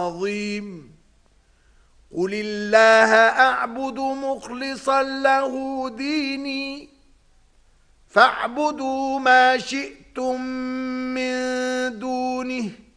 عظيم قل الله أعبد مخلصا له ديني فاعبدوا ما شئتم من دونه